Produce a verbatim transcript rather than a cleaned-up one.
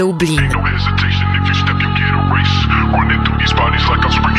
Oblin. Ain't no hesitation if you step, you get erased. Running through these bodies like I'm screaming.